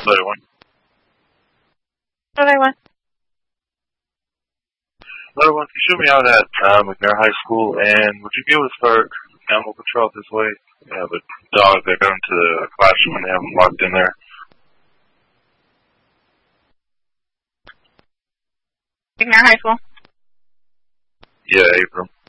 Later one. Another one. Later one, can you show me out at McNair High School, and would you be able to start animal control this way? The dog that got into the classroom and they have them locked in there. McNair High School. Yeah, April.